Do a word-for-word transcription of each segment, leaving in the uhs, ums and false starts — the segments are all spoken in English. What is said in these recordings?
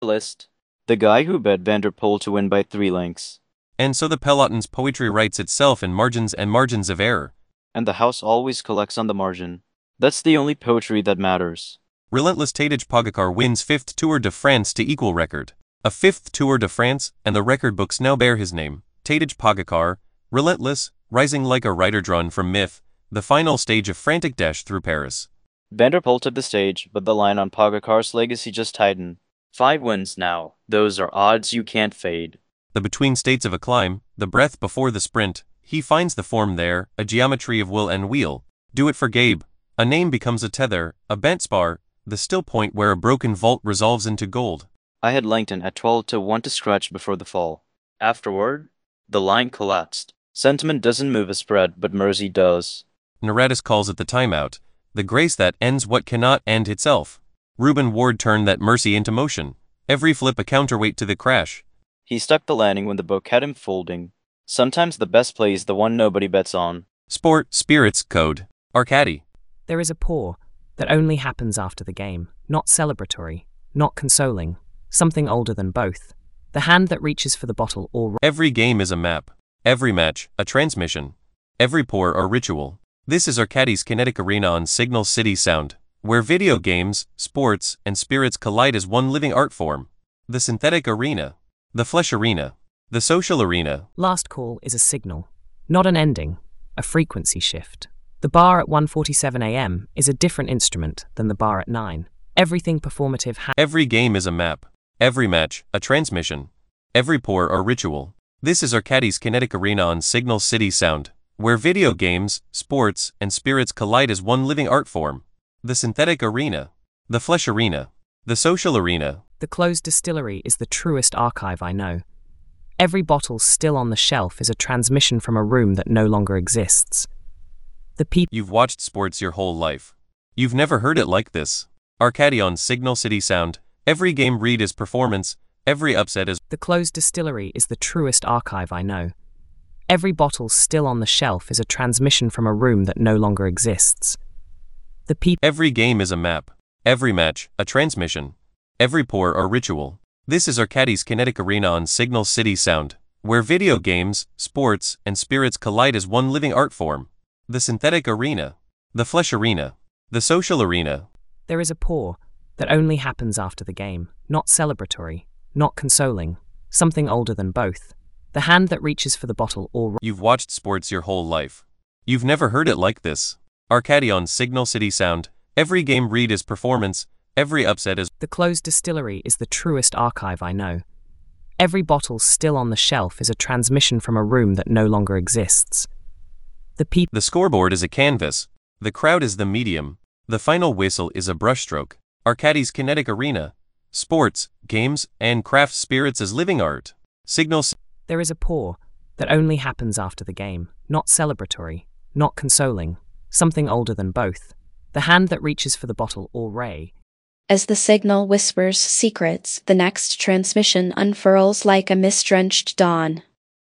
List. The guy who bet Van der Poel to win by three lengths. And so the peloton's poetry writes itself in margins and margins of error. And the house always collects on the margin. That's the only poetry that matters. Relentless Tadej Pogacar wins fifth Tour de France to equal record. A fifth Tour de France, and the record books now bear his name. Tadej Pogacar, relentless, rising like a rider drawn from myth, the final stage of frantic dash through Paris. Van der Poel took the stage, but the line on Pogacar's legacy just tightened. Five wins now. Those are odds you can't fade. The between states of a climb, the breath before the sprint, he finds the form there, a geometry of will and wheel. Do it for Gabe. A name becomes a tether, a bent spar, the still point where a broken vault resolves into gold. I had Langton at twelve to one to scratch before the fall. Afterward, the line collapsed. Sentiment doesn't move a spread, but mercy does. Naradis calls it the timeout, the grace that ends what cannot end itself. Reuben Ward turned that mercy into motion. Every flip a counterweight to the crash. He stuck the landing when the book had him folding. Sometimes the best play is the one nobody bets on. Sport, spirits, code. Arcady. There is a pour that only happens after the game, not celebratory, not consoling, something older than both. The hand that reaches for the bottle or... Every game is a map. Every match, a transmission. Every pour, a ritual. This is Arcady's Kinetic Arena on Signal City Sound, where video games, sports, and spirits collide as one living art form. The synthetic arena. The flesh arena. The social arena. Last call is a signal, not an ending, a frequency shift. The bar at one forty-seven a m is a different instrument than the bar at nine. Everything performative ha- Every game is a map. Every match, a transmission. Every pour, a ritual. This is Arcady's Kinetic Arena on Signal City Sound, where video games, sports, and spirits collide as one living art form. The synthetic arena. The flesh arena. The social arena. The closed distillery is the truest archive I know. Every bottle still on the shelf is a transmission from a room that no longer exists. The people... You've watched sports your whole life. You've never heard it like this. Arcady on Signal City Sound. Every game read is performance. Every upset is... The closed distillery is the truest archive I know. Every bottle still on the shelf is a transmission from a room that no longer exists. The people... Every game is a map. Every match, a transmission. Every pour, a ritual. This is Arcady's Kinetic Arena on Signal City Sound, where video games, sports, and spirits collide as one living art form. The synthetic arena. The flesh arena. The social arena. There is a pour that only happens after the game, not celebratory, not consoling, something older than both. The hand that reaches for the bottle or... You've watched sports your whole life. You've never heard it like this. Arcady on Signal City Sound. Every game read is performance. Every upset is... The closed distillery is the truest archive I know. Every bottle still on the shelf is a transmission from a room that no longer exists. The people... The scoreboard is a canvas. The crowd is the medium. The final whistle is a brushstroke. Arcady's Kinetic Arena. Sports, games, and craft spirits as living art. Signal... There is a pour that only happens after the game, not celebratory, not consoling, something older than both. The hand that reaches for the bottle or ray. As the signal whispers secrets, the next transmission unfurls like a mist-drenched dawn.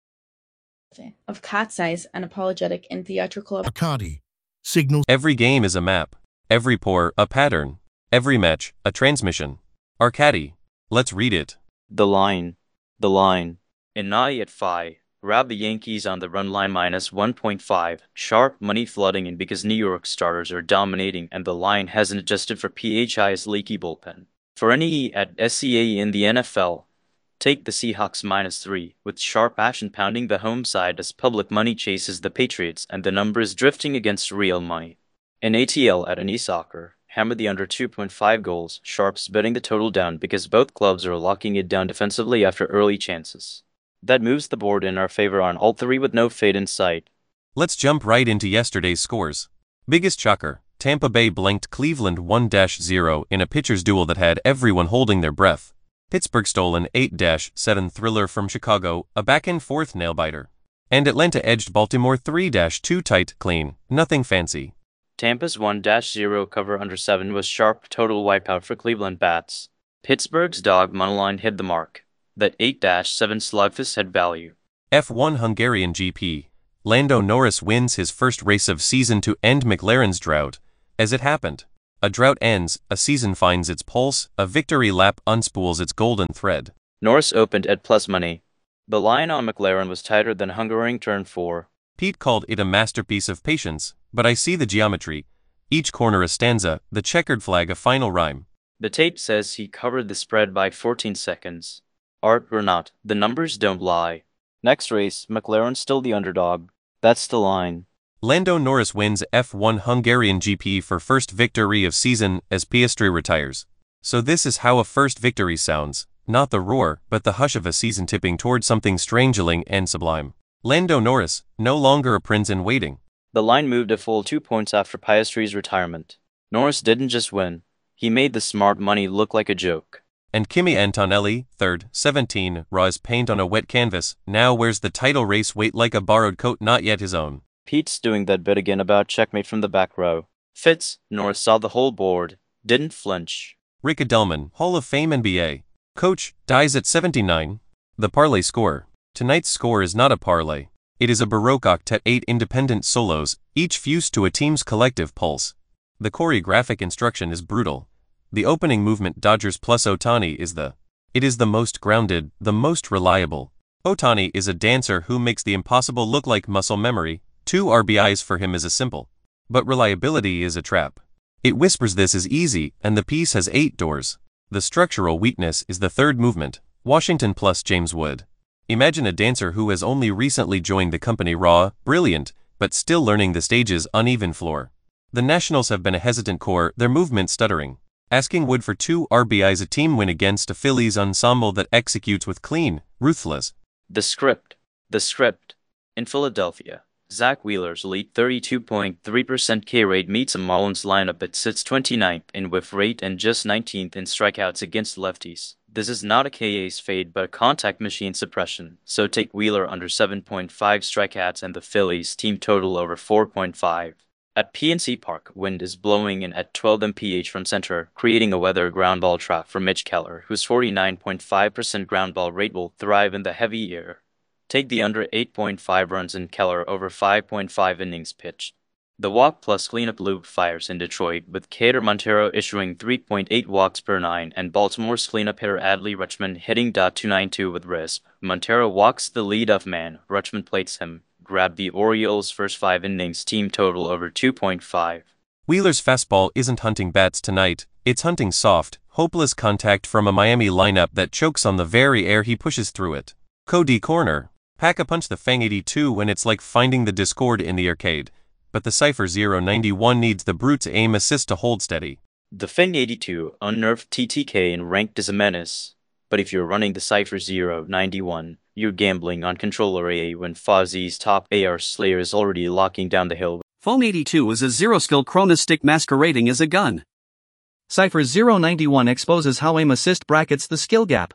Of cat's eyes and apologetic in theatrical... Arcady. Signal... Every game is a map. Every pour, a pattern. Every match, a transmission. Arcady. Let's read it. The line. The line. Inai at five. Grab the Yankees on the run line minus one point five. Sharp money flooding in because New York starters are dominating and the line hasn't adjusted for P H I's leaky bullpen. For any E at S C A in the N F L, take the Seahawks minus three, with sharp action pounding the home side as public money chases the Patriots and the number is drifting against real money. In A T L at any soccer, hammer the under two point five goals, sharps betting the total down because both clubs are locking it down defensively after early chances. That moves the board in our favor on all three with no fade in sight. Let's jump right into yesterday's scores. Biggest shocker, Tampa Bay blanked Cleveland one to zero in a pitcher's duel that had everyone holding their breath. Pittsburgh stole an eight to seven thriller from Chicago, a back-and-forth nail-biter. And Atlanta edged Baltimore three to two tight, clean, nothing fancy. Tampa's one to zero cover under seven was sharp total wipeout for Cleveland bats. Pittsburgh's dog moneyline hit the mark. That eight to seven slugfest had value. F one Hungarian G P. Lando Norris wins his first race of season to end McLaren's drought. As it happened, A drought ends, a season finds its pulse, a victory lap unspools its golden thread. Norris opened at plus money. The line on McLaren was tighter than Hungaroring turn four. Pete called it a masterpiece of patience, but I see the geometry. Each corner a stanza, the checkered flag a final rhyme. The tape says he covered the spread by fourteen seconds. Art or not, the numbers don't lie. Next race, McLaren still the underdog. That's the line. Lando Norris wins F one Hungarian G P for first victory of season as Piastri retires. So this is how a first victory sounds, not the roar, but the hush of a season tipping toward something strangling and sublime. Lando Norris, no longer a prince in waiting. The line moved a full two points after Piastri's retirement. Norris didn't just win, he made the smart money look like a joke. And Kimi Antonelli, third, seventeen, raw as paint on a wet canvas, now wears the title race weight like a borrowed coat not yet his own. Pete's doing that bit again about checkmate from the back row. Fitz, Norris saw the whole board, didn't flinch. Rick Edelman, Hall of Fame N B A coach, dies at seventy-nine. The parlay score. Tonight's score is not a parlay. It is a Baroque octet, eight independent solos, each fused to a team's collective pulse. The choreographic instruction is brutal. The opening movement Dodgers plus Ohtani is the. It is the most grounded, the most reliable. Ohtani is a dancer who makes the impossible look like muscle memory. Two R B Is for him is a simple. But reliability is a trap. It whispers this is easy, and the piece has eight doors. The structural weakness is the third movement, Washington plus James Wood. Imagine a dancer who has only recently joined the company raw, brilliant, but still learning the stage's uneven floor. The Nationals have been a hesitant core, their movement stuttering. Asking Wood for two R B Is a team win against a Phillies ensemble that executes with clean, ruthless. The script. The script. In Philadelphia, Zach Wheeler's elite thirty-two point three percent K rate meets a Marlins lineup that sits twenty-ninth in whiff rate and just nineteenth in strikeouts against lefties. This is not a K A's fade but a contact machine suppression, so take Wheeler under seven point five strikeouts and the Phillies team total over four point five. At P N C Park, wind is blowing in at twelve miles per hour from center, creating a weather ground ball trap for Mitch Keller, whose forty-nine point five percent ground ball rate will thrive in the heavy air. Take the under eight point five runs in Keller over five point five innings pitched. The walk plus cleanup loop fires in Detroit, with Kader Montero issuing three point eight walks per nine and Baltimore's cleanup hitter Adley Rutschman hitting .two ninety-two with R I S P. Montero walks the leadoff man, Rutschman plates him, grabbed the Orioles' first five innings team total over two point five. Wheeler's fastball isn't hunting bats tonight, it's hunting soft, hopeless contact from a Miami lineup that chokes on the very air he pushes through it. Cody Corner. Pack-a-punch the Fang eighty-two when it's like finding the Discord in the arcade, but the Cypher zero ninety-one needs the brute's aim assist to hold steady. The Fang eighty-two, unnerved T T K and ranked as a menace, but if you're running the Cypher zero ninety-one, you're gambling on controller A A when Fozzie's top A R Slayer is already locking down the hill. Fang eighty-two is a zero-skill Cronus stick masquerading as a gun. Cypher zero ninety-one exposes how aim assist brackets the skill gap.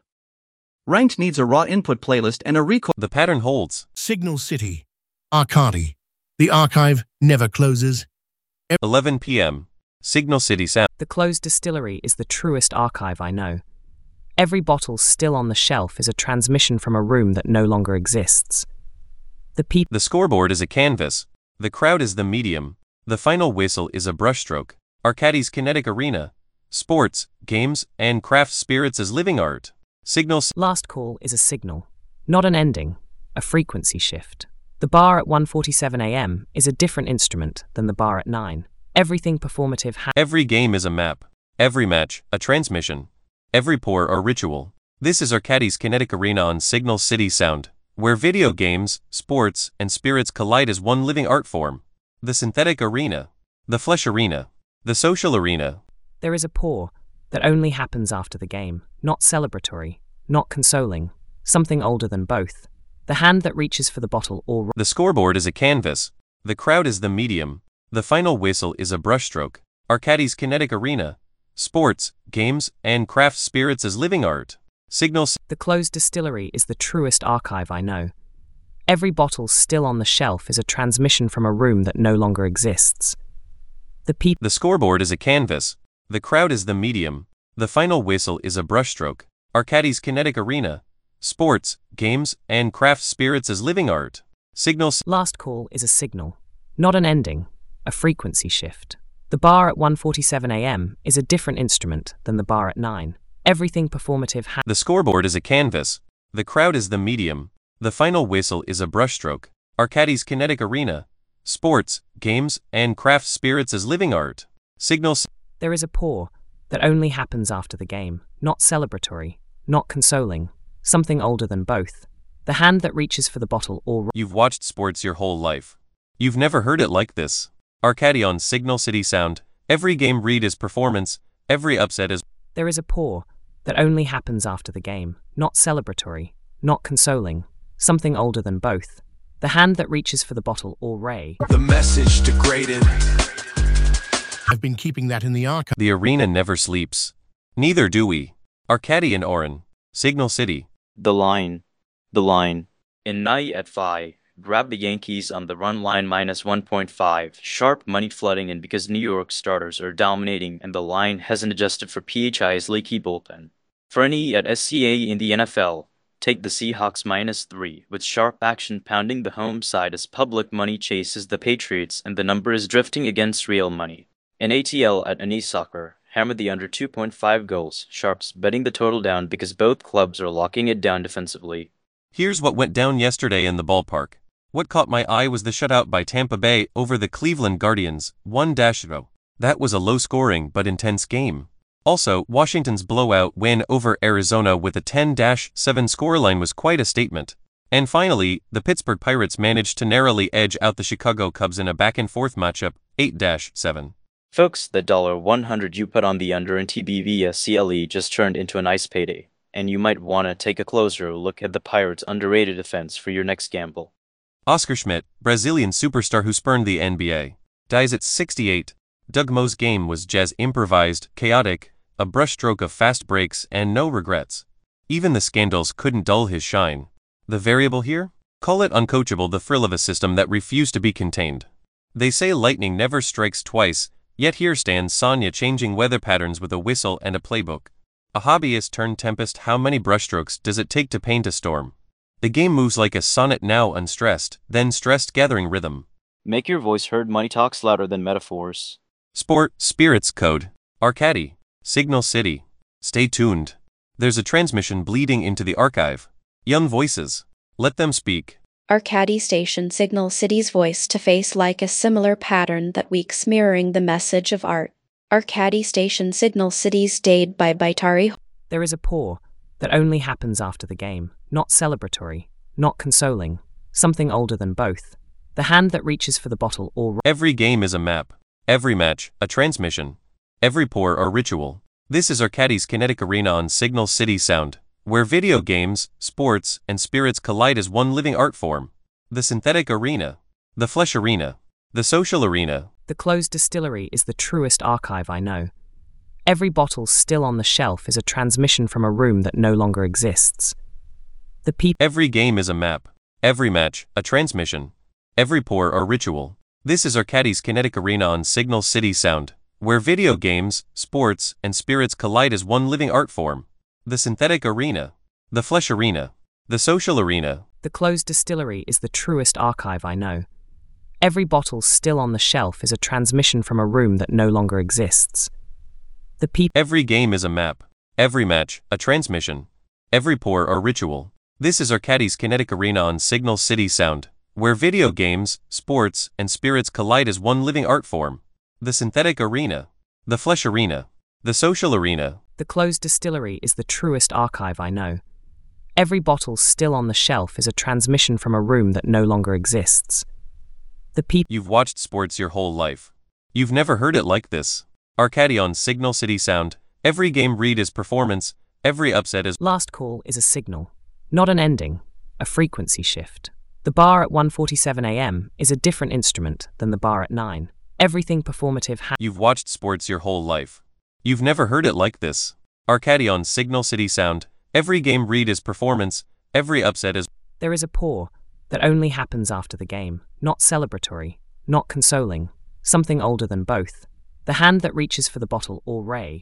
Ranked needs a raw input playlist and a recoil. The pattern holds. Signal City. Arcadi. The archive never closes. eleven p m Signal City Sound. The closed distillery is the truest archive I know. Every bottle still on the shelf is a transmission from a room that no longer exists. The people. The scoreboard is a canvas. The crowd is the medium. The final whistle is a brushstroke. Arcadi's kinetic arena. Sports, games, and craft spirits as living art. Signal. Last call is a signal, not an ending, a frequency shift. The bar at one forty-seven a m is a different instrument than the bar at nine. Everything performative ha- Every game is a map. Every match, a transmission. Every pour, a ritual. This is Arcadi's kinetic arena on Signal City Sound, where video games, sports, and spirits collide as one living art form. The synthetic arena. The flesh arena. The social arena. There is a pour that only happens after the game, not celebratory, not consoling, something older than both. The hand that reaches for the bottle or... The scoreboard is a canvas. The crowd is the medium. The final whistle is a brushstroke. Arcadi's kinetic arena. Sports, games, and craft spirits as living art. Signal. The closed distillery is the truest archive I know. Every bottle still on the shelf is a transmission from a room that no longer exists. The people. The scoreboard is a canvas. The crowd is the medium. The final whistle is a brushstroke. Arcadi's kinetic arena. Sports, games, and craft spirits as living art. Signal. Last call is a signal, not an ending, a frequency shift. The bar at one forty-seven a m is a different instrument than the bar at nine. Everything performative ha- The scoreboard is a canvas. The crowd is the medium. The final whistle is a brushstroke. Arcadis Kinetic Arena. Sports, games, and craft spirits as living art. Signal. There is a pour that only happens after the game, not celebratory, not consoling, something older than both. The hand that reaches for the bottle or... You've watched sports your whole life. You've never heard it like this. Arcadi on Signal City Sound. Every game read is performance, every upset is... There is a pour that only happens after the game, not celebratory, not consoling, something older than both. The hand that reaches for the bottle or ray. The message degraded. I've been keeping that in the archive. The arena never sleeps. Neither do we. Arcadi and Oren. Signal City. The line. The line. In night at five, grab the Yankees on the run line minus one point five. Sharp money flooding in because New York starters are dominating and the line hasn't adjusted for P H I's leaky bullpen. For any at S C A in the N F L, take the Seahawks minus three, with sharp action pounding the home side as public money chases the Patriots and the number is drifting against real money. In A T L at Any Soccer, hammer the under two point five goals, sharps betting the total down because both clubs are locking it down defensively. Here's what went down yesterday in the ballpark. What caught my eye was the shutout by Tampa Bay over the Cleveland Guardians, one zero. That was a low-scoring but intense game. Also, Washington's blowout win over Arizona with a ten seven scoreline was quite a statement. And finally, the Pittsburgh Pirates managed to narrowly edge out the Chicago Cubs in a back-and-forth matchup, eight seven. Folks, the one hundred you put on the under in T B V S C L E just turned into a nice payday, and you might want to take a closer look at the Pirates' underrated defense for your next gamble. Oscar Schmidt, Brazilian superstar who spurned the N B A, dies at sixty-eight. Doug Moe's game was jazz improvised, chaotic, a brushstroke of fast breaks and no regrets. Even the scandals couldn't dull his shine. The variable here? Call it uncoachable, the thrill of a system that refused to be contained. They say lightning never strikes twice, yet here stands Sonya changing weather patterns with a whistle and a playbook. A hobbyist turned tempest. How many brushstrokes does it take to paint a storm? The game moves like a sonnet, now unstressed, then stressed, gathering rhythm. Make your voice heard. Money talks louder than metaphors. Sport, spirits, code. Arcadi. Signal City. Stay tuned. There's a transmission bleeding into the archive. Young voices. Let them speak. Arcadi Station Signal City's voice to face like a similar pattern that weeks mirroring the message of art. Arcadi Station Signal City's stayed by Baitari. There is a pour that only happens after the game, not celebratory, not consoling, something older than both. The hand that reaches for the bottle or... Every game is a map. Every match, a transmission. Every pour, a ritual. This is Arcadi's Kinetic Arena on Signal City Sound, where video games, sports, and spirits collide as one living art form. The synthetic arena. The flesh arena. The social arena. The closed distillery is the truest archive I know. Every bottle still on the shelf is a transmission from a room that no longer exists. The people... Every game is a map. Every match, a transmission. Every pour, a ritual. This is Arcadi's Kinetic Arena on Signal City Sound, where video games, sports, and spirits collide as one living art form. The synthetic arena. The flesh arena. The social arena. The closed distillery is the truest archive I know. Every bottle still on the shelf is a transmission from a room that no longer exists. The people... Every game is a map. Every match, a transmission. Every pour, a ritual. This is Arcadi's Kinetic Arena on Signal City Sound, where video games, sports, and spirits collide as one living art form. The synthetic arena. The flesh arena. The social arena. The closed distillery is the truest archive I know. Every bottle still on the shelf is a transmission from a room that no longer exists. The people... You've watched sports your whole life. You've never heard it like this. Arcadi on Signal City Sound. Every game read is performance. Every upset is... Last call is a signal, not an ending, a frequency shift. The bar at one forty-seven a m is a different instrument than the bar at nine. Everything performative ha- You've watched sports your whole life. You've never heard it like this. Arcadi on Signal City Sound. Every game read is performance. Every upset is... There is a pour that only happens after the game, not celebratory, not consoling, something older than both. The hand that reaches for the bottle or ray.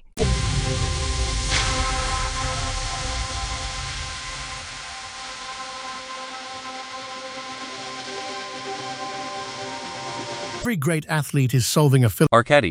Every great athlete is solving a phil- Arcadi.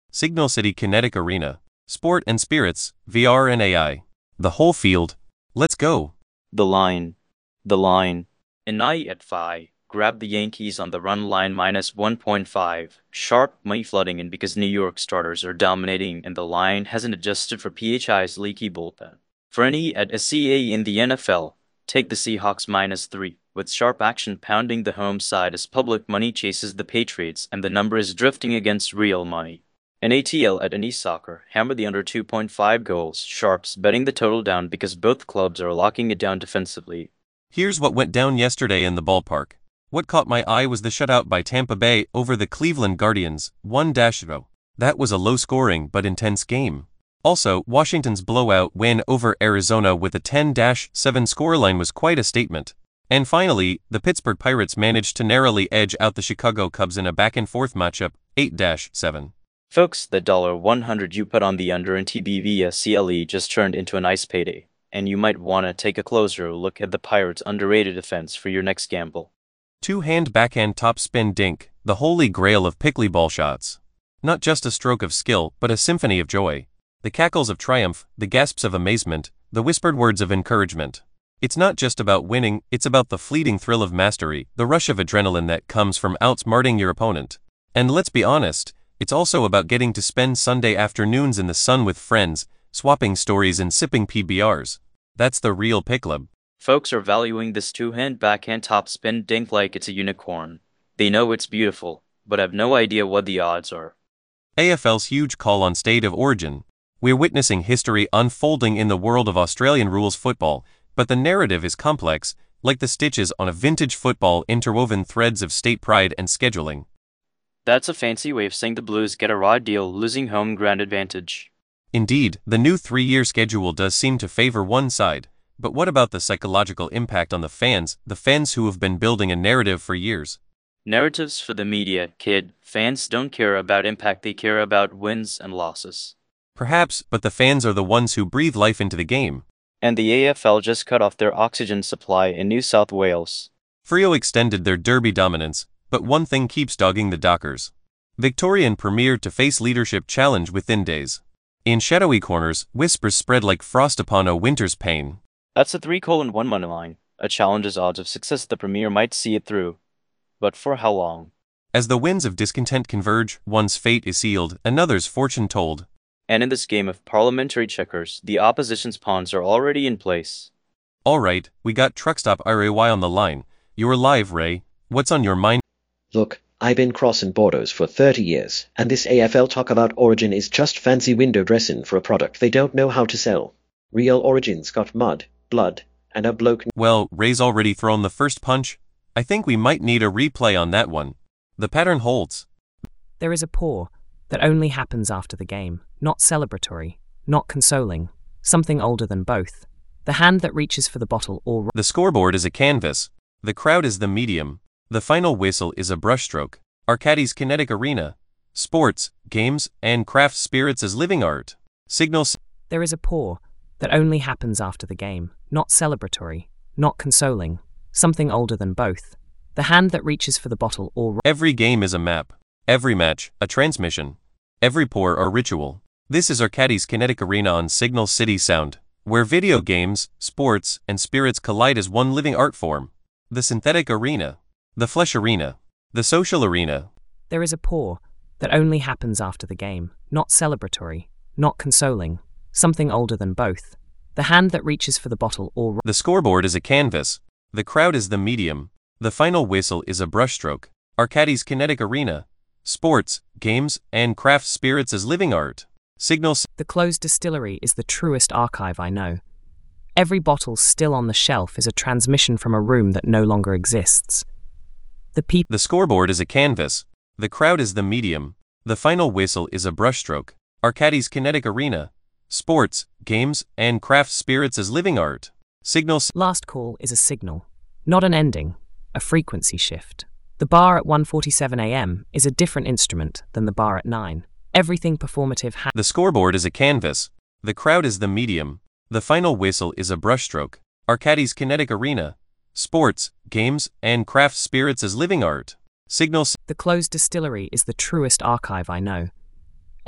Signal City Kinetic Arena. Sport and Spirits, V R and A I. The whole field. Let's go. The line. The line. Inai at five. Grab the Yankees on the run line minus one point five. Sharp money flooding in because New York starters are dominating and the line hasn't adjusted for P H I's leaky bullpen. For any at a C A in the N F L, take the Seahawks minus three, with sharp action pounding the home side as public money chases the Patriots and the number is drifting against real money. An A T L at any soccer, hammer the under two point five goals, sharps betting the total down because both clubs are locking it down defensively. Here's what went down yesterday in the ballpark. What caught my eye was the shutout by Tampa Bay over the Cleveland Guardians, one to zero. That was a low-scoring but intense game. Also, Washington's blowout win over Arizona with a ten to seven scoreline was quite a statement. And finally, the Pittsburgh Pirates managed to narrowly edge out the Chicago Cubs in a back-and-forth matchup, eight to seven. Folks, the one hundred dollars you put on the under in T B via C L E just turned into a nice payday, and you might want to take a closer look at the Pirates' underrated defense for your next gamble. Two-hand backhand topspin dink, the holy grail of pickly ball shots. Not just a stroke of skill, but a symphony of joy. The cackles of triumph, the gasps of amazement, the whispered words of encouragement. It's not just about winning, it's about the fleeting thrill of mastery, the rush of adrenaline that comes from outsmarting your opponent. And let's be honest, it's also about getting to spend Sunday afternoons in the sun with friends, swapping stories and sipping P B Rs. That's the real Picklub. Folks are valuing this two-hand backhand topspin dink like it's a unicorn. They know it's beautiful, but have no idea what the odds are. A F L's huge call on state of origin. We're witnessing history unfolding in the world of Australian rules football, but the narrative is complex, like the stitches on a vintage football interwoven threads of state pride and scheduling. That's a fancy way of saying the Blues get a raw deal losing home ground advantage. Indeed, the new three-year schedule does seem to favor one side. But what about the psychological impact on the fans, the fans who have been building a narrative for years? Narratives for the media, kid. Fans don't care about impact, they care about wins and losses. Perhaps, but the fans are the ones who breathe life into the game. And the A F L just cut off their oxygen supply in New South Wales. Freo extended their derby dominance, but one thing keeps dogging the Dockers. Victorian premiered to face leadership challenge within days. In shadowy corners, whispers spread like frost upon a winter's pane. That's a three colon one money line. A challenge's odds of success the Premier might see it through. But for how long? As the winds of discontent converge, one's fate is sealed, another's fortune told. And in this game of parliamentary checkers, the opposition's pawns are already in place. Alright, we got Truckstop R A Y on the line. You're live, Ray. What's on your mind? Look, I've been crossing borders for thirty years, and this A F L talk about origin is just fancy window dressing for a product they don't know how to sell. Real origin's got mud, blood, and a bloke. Well, Ray's already thrown the first punch. I think we might need a replay on that one. The pattern holds. There is a pour that only happens after the game, not celebratory, not consoling, something older than both. The hand that reaches for the bottle or... The scoreboard is a canvas. The crowd is the medium. The final whistle is a brushstroke. Arcadis Kinetic Arena. Sports, games, and craft spirits as living art. Signals. There is a pour that only happens after the game, not celebratory, not consoling, something older than both. The hand that reaches for the bottle or... Every game is a map. Every match, a transmission. Every pour, a ritual. This is Arcadis Kinetic Arena on Signal City Sound, where video games, sports, and spirits collide as one living art form. The synthetic arena. The flesh arena. The social arena. There is a pour that only happens after the game, not celebratory, not consoling, something older than both. The hand that reaches for the bottle or... The scoreboard is a canvas. The crowd is the medium. The final whistle is a brushstroke. Arcadis Kinetic Arena. Sports, games, and craft spirits as living art. Signals. The closed distillery is the truest archive I know. Every bottle still on the shelf is a transmission from a room that no longer exists. The people... The scoreboard is a canvas. The crowd is the medium. The final whistle is a brushstroke. Arcadis Kinetic Arena. Sports, games, and craft spirits as living art. Signals. Last call is a signal, not an ending, a frequency shift. The bar at one forty-seven a m is a different instrument than the bar at nine. Everything performative ha- The scoreboard is a canvas. The crowd is the medium. The final whistle is a brushstroke. Arcadis Kinetic Arena. Sports, games, and craft spirits as living art. Signals. The closed distillery is the truest archive I know.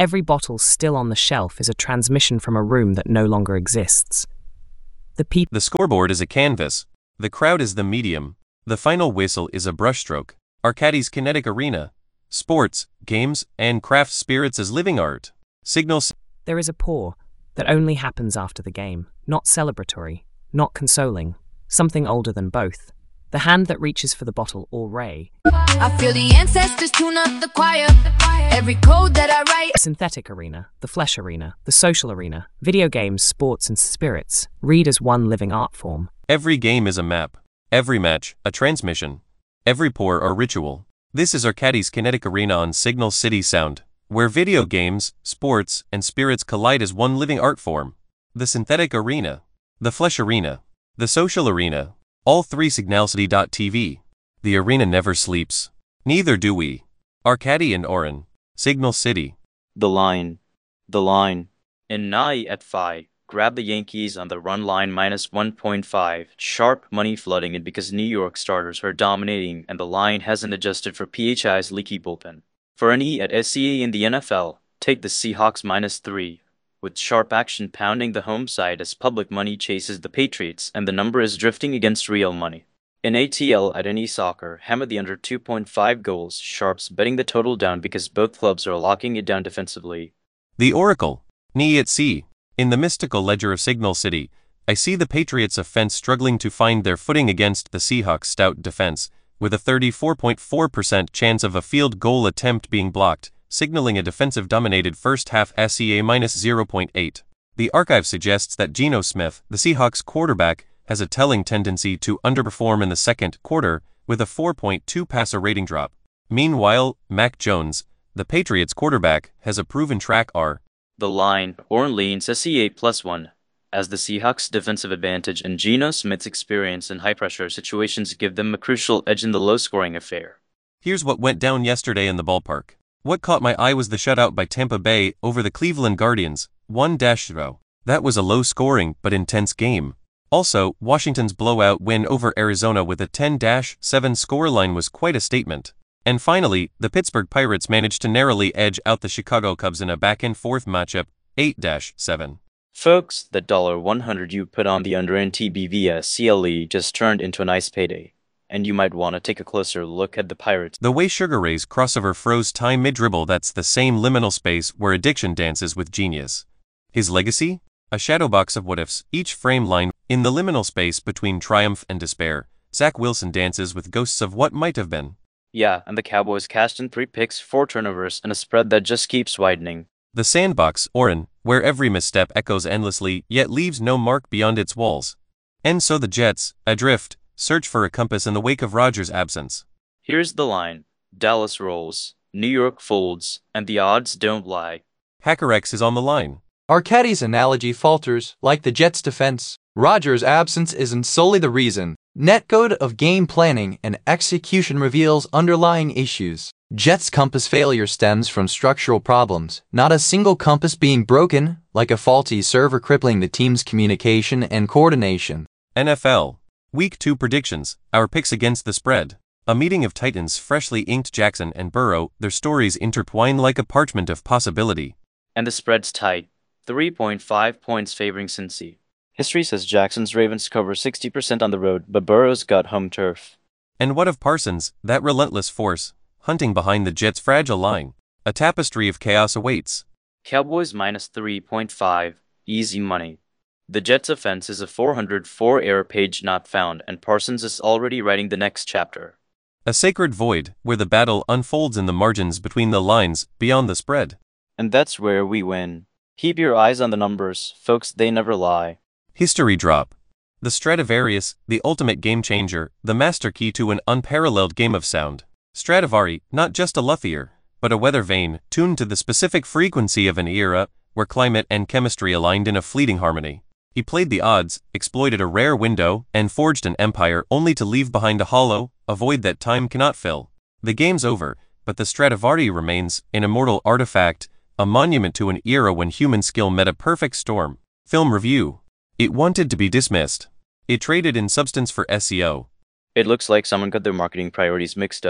Every bottle still on the shelf is a transmission from a room that no longer exists. The people. The scoreboard is a canvas. The crowd is the medium. The final whistle is a brushstroke. Arcadis kinetic arena. Sports, games, and craft spirits as living art. Signal. There is a pour that only happens after the game, not celebratory, not consoling, something older than both. The hand that reaches for the bottle or ray. I feel the ancestors tune up the choir. Every code that I write. Synthetic arena, the flesh arena, the social arena, video games, sports, and spirits, read as one living art form. Every game is a map. Every match, a transmission. Every pour, a ritual. This is Arcadis Kinetic Arena on Signal City Sound, where video games, sports, and spirits collide as one living art form. The synthetic arena, the flesh arena, the social arena, all three signalcity dot t v. The arena never sleeps. Neither do we. Arcady and Oren. Signal City. The line. The line. In nigh at five. Grab the Yankees on the run line minus one point five. Sharp money flooding in because New York starters are dominating and the line hasn't adjusted for P H I's leaky bullpen. For an E at S C A in the N F L, take the Seahawks minus three. With sharp action pounding the home side as public money chases the Patriots and the number is drifting against real money. In A T L at Any Soccer, hammer the under two point five goals, sharps betting the total down because both clubs are locking it down defensively. The Oracle. Knee at sea. In the mystical ledger of Signal City, I see the Patriots' offense struggling to find their footing against the Seahawks' stout defense, with a thirty-four point four percent chance of a field goal attempt being blocked, signaling a defensive-dominated first half S E A minus zero point eight. The archive suggests that Geno Smith, the Seahawks quarterback, has a telling tendency to underperform in the second quarter, with a four point two passer rating drop. Meanwhile, Mac Jones, the Patriots quarterback, has a proven track R. The line, Oren leans S E A plus one, as the Seahawks' defensive advantage and Geno Smith's experience in high-pressure situations give them a crucial edge in the low-scoring affair. Here's what went down yesterday in the ballpark. What caught my eye was the shutout by Tampa Bay over the Cleveland Guardians, one to zero. That was a low-scoring but intense game. Also, Washington's blowout win over Arizona with a ten to seven scoreline was quite a statement. And finally, the Pittsburgh Pirates managed to narrowly edge out the Chicago Cubs in a back-and-forth matchup, eight to seven. Folks, the one hundred you put on the under in T B V S C L E just turned into a nice payday. And you might want to take a closer look at the Pirates. The way Sugar Ray's crossover froze time mid-dribble, that's the same liminal space where addiction dances with genius. His legacy? A shadow box of what-ifs, each frame line. In the liminal space between triumph and despair, Zach Wilson dances with ghosts of what might have been. Yeah, and the Cowboys cashed in three picks, four turnovers, and a spread that just keeps widening. The sandbox, Oren, where every misstep echoes endlessly yet leaves no mark beyond its walls. And so the Jets, adrift, search for a compass in the wake of Rodgers' absence. Here's the line. Dallas rolls, New York folds, and the odds don't lie. HackerX is on the line. Arcadis' analogy falters, like the Jets' defense. Rodgers' absence isn't solely the reason. Netcode of game planning and execution reveals underlying issues. Jets' compass failure stems from structural problems, not a single compass being broken, like a faulty server crippling the team's communication and coordination. N F L. Week two predictions, our picks against the spread. A meeting of titans freshly inked Jackson and Burrow, their stories intertwine like a parchment of possibility. And the spread's tight, three point five points favoring Cincy. History says Jackson's Ravens cover sixty percent on the road, but Burrow's got home turf. And what of Parsons, that relentless force, hunting behind the Jets' fragile line? A tapestry of chaos awaits. Cowboys minus three point five, easy money. The Jets' offense is a four hundred four error page not found, and Parsons is already writing the next chapter. A sacred void, where the battle unfolds in the margins between the lines, beyond the spread. And that's where we win. Keep your eyes on the numbers, folks, they never lie. History drop. The Stradivarius, the ultimate game changer, the master key to an unparalleled game of sound. Stradivari, not just a luthier, but a weather vane, tuned to the specific frequency of an era, where climate and chemistry aligned in a fleeting harmony. He played the odds, exploited a rare window, and forged an empire only to leave behind a hollow, a void that time cannot fill. The game's over, but the Stradivari remains, an immortal artifact, a monument to an era when human skill met a perfect storm. Film review. It wanted to be dismissed. It traded in substance for S E O. It looks like someone got their marketing priorities mixed up.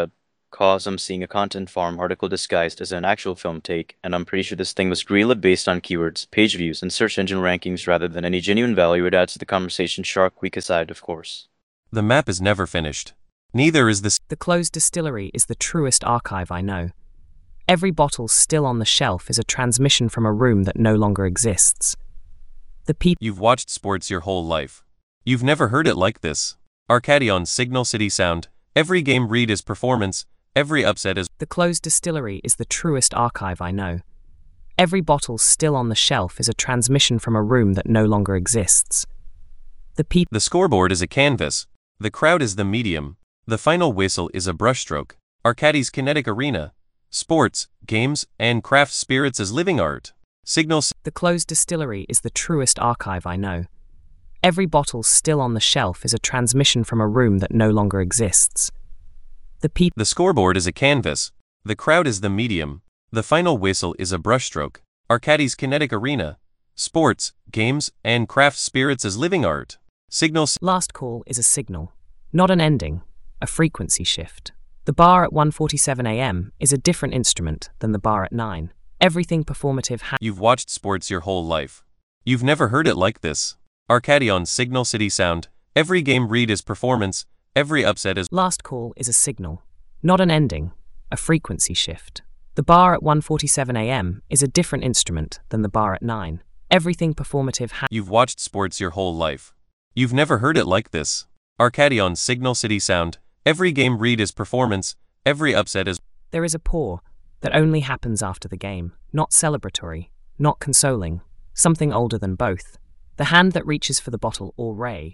cause I'm seeing a content farm article disguised as an actual film take, and I'm pretty sure this thing was greenlit based on keywords, page views, and search engine rankings rather than any genuine value it adds to the conversation. Shark Week aside, of course. The map is never finished. Neither is the... The closed distillery is the truest archive I know. Every bottle still on the shelf is a transmission from a room that no longer exists. The people... You've watched sports your whole life. You've never heard it like this. Arcadi on Signal City Sound. Every game read is performance. Every upset is... The closed distillery is the truest archive I know. Every bottle still on the shelf is a transmission from a room that no longer exists. The people... The scoreboard is a canvas. The crowd is the medium. The final whistle is a brushstroke. Arcadi's kinetic arena. Sports, games, and craft spirits as living art. Signal... The closed distillery is the truest archive I know. Every bottle still on the shelf is a transmission from a room that no longer exists. The people... The scoreboard is a canvas. The crowd is the medium. The final whistle is a brushstroke. Arcadi's kinetic arena. Sports, games, and craft spirits as living art. Signal... Last call is a signal, not an ending, a frequency shift. The bar at one forty-seven a m is a different instrument than the bar at nine. Everything performative ha- You've watched sports your whole life. You've never heard it like this. Arcadi on Signal City Sound. Every game read is performance. Every upset is... Last call is a signal, not an ending, a frequency shift. The bar at one forty-seven a m is a different instrument than the bar at nine. Everything performative ha- You've watched sports your whole life. You've never heard it like this. Arcadi on Signal City Sound. Every game read is performance. Every upset is... There is a pour that only happens after the game, not celebratory, not consoling, something older than both. The hand that reaches for the bottle or ray.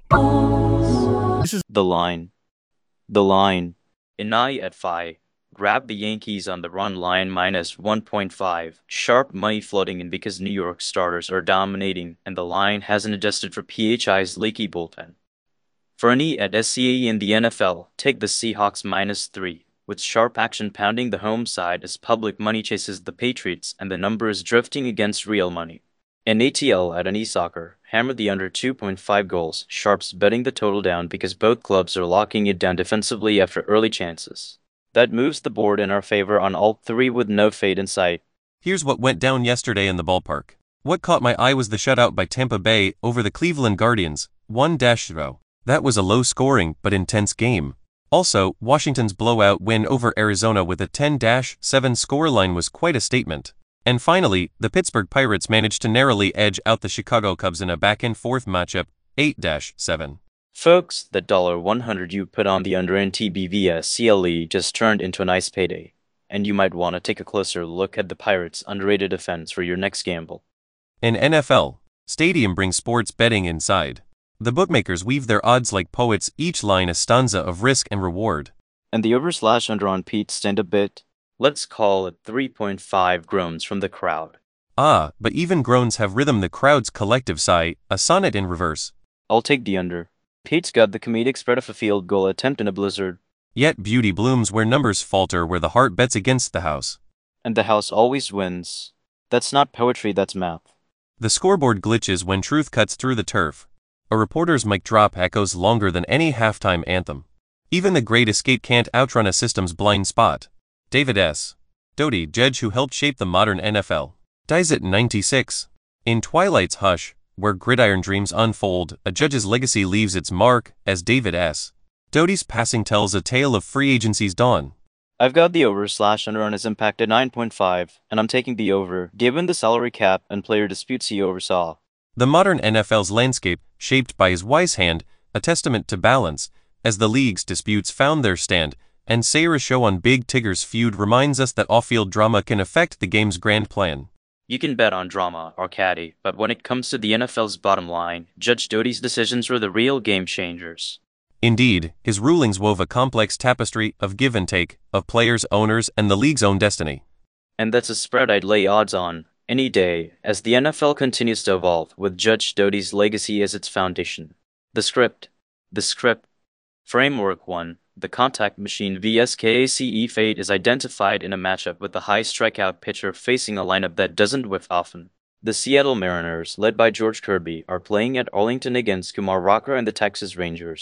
This is the line. The line. Inai at five. Grab the Yankees on the run line minus one point five. Sharp money flooding in because New York starters are dominating and the line hasn't adjusted for P H I's leaky bullpen. For an E at S C A E in the N F L, take the Seahawks minus three. With sharp action pounding the home side as public money chases the Patriots and the number is drifting against real money. In A T L at an E-Soccer, hammer the under two point five goals, sharps betting the total down because both clubs are locking it down defensively after early chances. That moves the board in our favor on all three with no fade in sight. Here's what went down yesterday in the ballpark. What caught my eye was the shutout by Tampa Bay over the Cleveland Guardians, one zero. That was a low-scoring but intense game. Also, Washington's blowout win over Arizona with a ten seven scoreline was quite a statement. And finally, the Pittsburgh Pirates managed to narrowly edge out the Chicago Cubs in a back-and-forth matchup, eight seven. Folks, that one hundred you put on the under in T B via C L E just turned into a nice payday. And you might want to take a closer look at the Pirates' underrated defense for your next gamble. In N F L, Stadium brings sports betting inside. The bookmakers weave their odds like poets, each line a stanza of risk and reward. And the over slash under on Pete stand a bit. Let's call it three point five groans from the crowd. Ah, but even groans have rhythm, the crowd's collective sigh, a sonnet in reverse. I'll take the under. Pete's got the comedic spread of a field goal attempt in a blizzard. Yet beauty blooms where numbers falter, where the heart bets against the house. And the house always wins. That's not poetry, that's math. The scoreboard glitches when truth cuts through the turf. A reporter's mic drop echoes longer than any halftime anthem. Even the great escape can't outrun a system's blind spot. David S. Doty, judge who helped shape the modern N F L, dies at ninety-six. In Twilight's hush, where gridiron dreams unfold, a judge's legacy leaves its mark, as David S. Doty's passing tells a tale of free agency's dawn. I've got the over slash under on his impact at nine point five, and I'm taking the over, given the salary cap and player disputes he oversaw. The modern N F L's landscape, shaped by his wise hand, a testament to balance, as the league's disputes found their stand, and Sarah's show on Big Tigger's feud reminds us that off-field drama can affect the game's grand plan. You can bet on drama, Arcadi, but when it comes to the N F L's bottom line, Judge Doty's decisions were the real game changers. Indeed, his rulings wove a complex tapestry of give and take, of players, owners, and the league's own destiny. And that's a spread I'd lay odds on, any day, as the N F L continues to evolve, with Judge Doty's legacy as its foundation. The script. The script. Framework one. The contact machine vs K A C E fate is identified in a matchup with the high strikeout pitcher facing a lineup that doesn't whiff often. The Seattle Mariners, led by George Kirby, are playing at Arlington against Kumar Rocker and the Texas Rangers.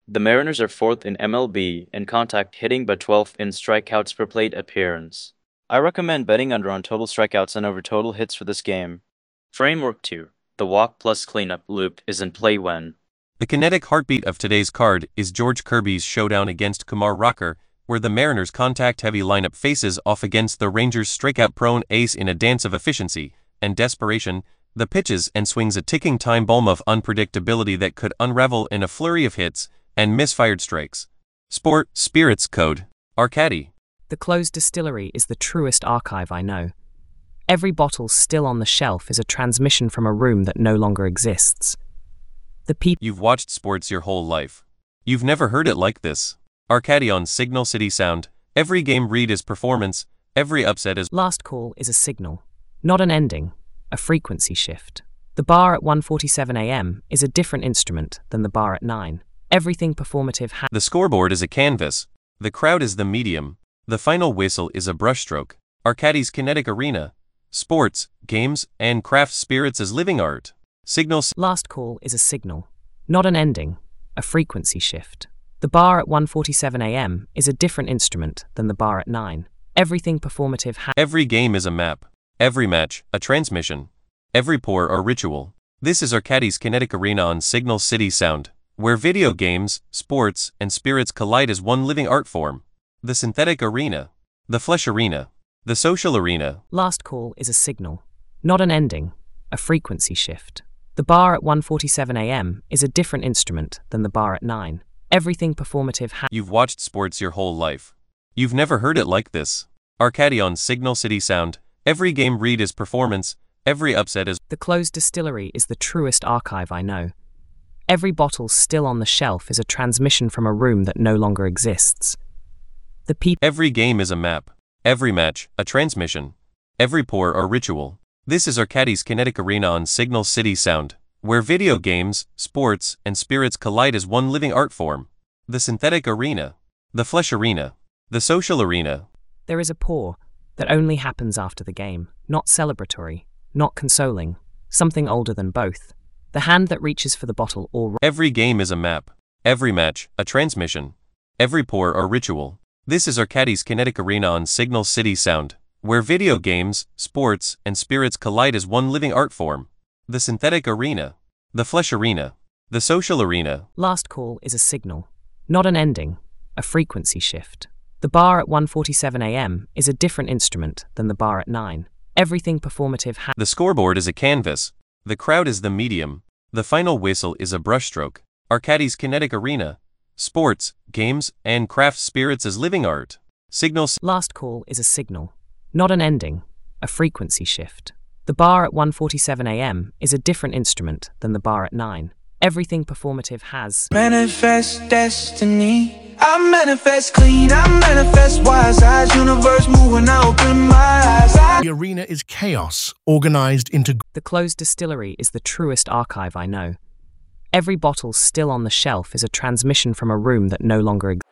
The Mariners are fourth in M L B in contact hitting but twelfth in strikeouts per plate appearance. I recommend betting under on total strikeouts and over total hits for this game. Framework two. The walk plus cleanup loop is in play when the kinetic heartbeat of today's card is George Kirby's showdown against Kumar Rocker, where the Mariners' contact-heavy lineup faces off against the Rangers' strikeout-prone ace in a dance of efficiency and desperation. The pitches and swings a ticking time bomb of unpredictability that could unravel in a flurry of hits and misfired strikes. Sport, Spirits Code, Arcady. The closed distillery is the truest archive I know. Every bottle still on the shelf is a transmission from a room that no longer exists. The people. You've watched sports your whole life. You've never heard it like this. Arcady on Signal City Sound. Every game read is performance, every upset is. Last call is a signal, not an ending, a frequency shift. The bar at one forty-seven a m is a different instrument than the bar at nine. Everything performative ha- The scoreboard is a canvas. The crowd is the medium. The final whistle is a brushstroke. Arcady's kinetic arena. Sports, games, and craft spirits as living art. Signal. Last call is a signal, not an ending, a frequency shift. The bar at one forty-seven a m is a different instrument than the bar at nine. Everything performative ha- Every game is a map. Every match, a transmission. Every pour or ritual. This is Arcady's kinetic arena on Signal City Sound, where video games, sports, and spirits collide as one living art form. The synthetic arena. The flesh arena. The social arena. Last call is a signal, not an ending, a frequency shift. The bar at one forty-seven a m is a different instrument than the bar at nine. Everything performative ha- You've watched sports your whole life. You've never heard it like this. Arcady on Signal City Sound. Every game read is performance, every upset is. The closed distillery is the truest archive I know. Every bottle still on the shelf is a transmission from a room that no longer exists. The people. Every game is a map. Every match, a transmission. Every pour or ritual. This is Arcady's kinetic arena on Signal City Sound, where video games, sports, and spirits collide as one living art form. The synthetic arena. The flesh arena. The social arena. There is a pour that only happens after the game, not celebratory, not consoling, something older than both. The hand that reaches for the bottle or... Every game is a map. Every match, a transmission. Every pour or ritual. This is Arcady's kinetic arena on Signal City Sound, where video games, sports, and spirits collide as one living art form. The synthetic arena. The flesh arena. The social arena. Last call is a signal, not an ending, a frequency shift. The bar at one forty-seven a m is a different instrument than the bar at nine. Everything performative ha- The scoreboard is a canvas. The crowd is the medium. The final whistle is a brushstroke. Arcady's kinetic arena. Sports, games, and craft spirits as living art. Signal. Last call is a signal, not an ending, a frequency shift. The bar at one forty-seven a m is a different instrument than the bar at nine. Everything performative has. Manifest destiny. I manifest clean, I manifest wise eyes. Universe moving, I open my eyes. I The arena is chaos, organized into... The closed distillery is the truest archive I know. Every bottle still on the shelf is a transmission from a room that no longer exists.